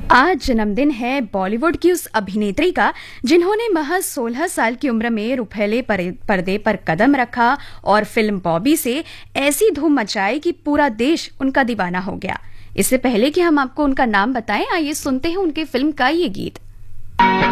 आज जन्मदिन है बॉलीवुड की उस अभिनेत्री का जिन्होंने महज 16 साल की उम्र में रुपहले पर्दे पर कदम रखा और फिल्म बॉबी से ऐसी धूम मचाई कि पूरा देश उनका दीवाना हो गया। इससे पहले कि हम आपको उनका नाम बताएं, आइए सुनते हैं उनके फिल्म का ये गीत।